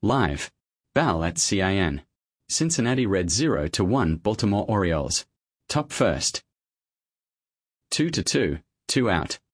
Live. Bell at CIN. Cincinnati Reds 0-1 Baltimore Orioles. Top first. 2-2, 2 out.